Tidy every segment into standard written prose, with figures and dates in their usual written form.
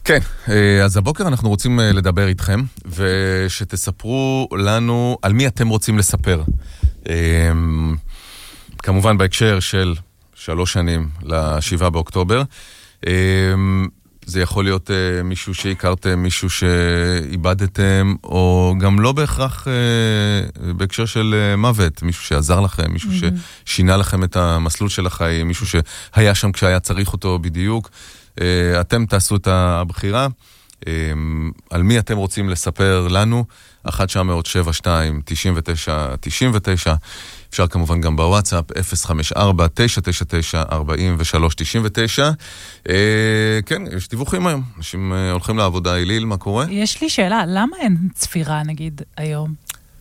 כן, אז הבוקר אנחנו רוצים לדבר איתכם, ושתספרו לנו על מי אתם רוצים לספר. כמובן בהקשר של 3 שנים ל7 באוקטובר. זה יכול להיות מישהו שהכרתם, מישהו שאיבדתם, או גם לא בהכרח בהקשר של מוות, מישהו שעזר לכם, מישהו ששינה לכם את המסלול של החיים, מישהו שהיה שם כשהיה צריך אותו בדיוק. אתם תעשו את הבחירה, על מי אתם רוצים לספר לנו, 1-972-99-99, אפשר כמובן גם בוואטסאפ, 054-999-4399. כן, יש דיווחים היום, אנשים הולכים לעבודה. איליל, מה קורה? יש לי שאלה, למה אין צפירה נגיד היום?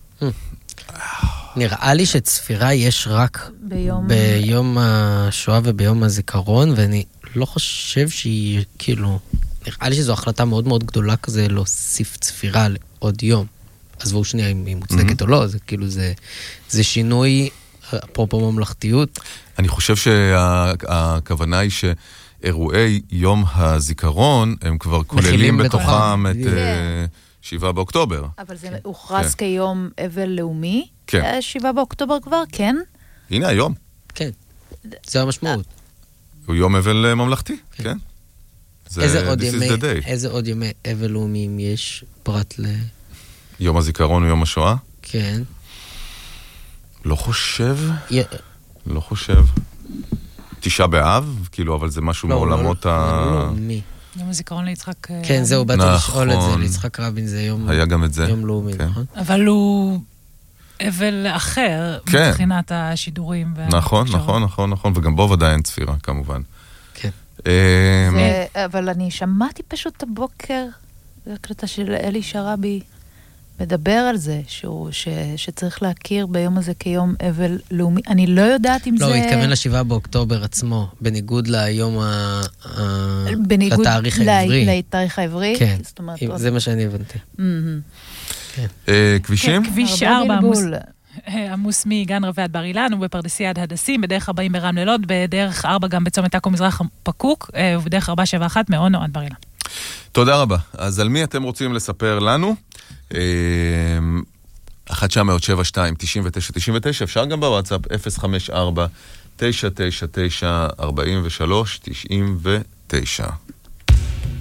נראה לי שצפירה יש רק ביום השואה וביום הזיכרון, ואני לא חושב שהיא, כאילו, נראה לי שזו החלטה מאוד מאוד גדולה כזה להוסיף צפירה לעוד יום. עזבו שנייה אם היא מוצדקת או לא, זה כאילו, זה שינוי, אפרופו ממלכתיות. אני חושב שהכוונה היא שאירועי יום הזיכרון, הם כבר כוללים בתוכם את 7 באוקטובר. אבל זה הוכרז כיום אבל לאומי? כן. 7 באוקטובר כבר, כן? הנה היום. כן, זה המשמעות. הוא יום אבל ממלכתי, כן. איזה עוד ימי אבל לאומיים יש פרט ל... יום הזיכרון ויום השואה? כן. לא חושב. 9 באב, כאילו, אבל זה משהו מעולמות לאומי. יום הזיכרון ליצחק... כן, זהו, באתי לשאול את זה, ליצחק רבין זה יום... היה גם את זה. יום לאומי, נכון? אבל הוא אבל אחר מבחינת השידורים. נכון, וגם בו ודאי אין צפירה, כמובן. כן. אבל אני שמעתי פשוט הבוקר, הקלטה של אלי שרבי, מדבר על זה, שצריך להכיר ביום הזה כיום אבל לאומי. אני לא יודעת אם זה... לא, הוא התכוון ל7 באוקטובר עצמו, בניגוד ליום לתאריך העברי. לתאריך העברי? כן, זה מה שאני הבנתי. כבישים? כביש 4 עמוס מגן רבי עד בר אילן, ובפרדסיה עד הדסים, בדרך 40 ברמלה לוד, בדרך 4 גם בצומת עכו מזרח פקוק, ובדרך 471 מאונו עד בר אילן. תודה רבה. אז על מי אתם רוצים לספר לנו? 1-972-99-99, אפשר גם בוואטסאפ, 054-999-4399.